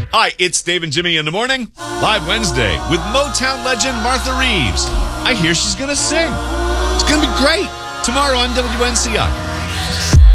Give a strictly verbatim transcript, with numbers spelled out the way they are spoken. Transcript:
Hi, it's Dave and Jimmy in the morning. Live Wednesday with Motown legend Martha Reeves. I hear she's going to sing. It's going to be great. Tomorrow on W N C I.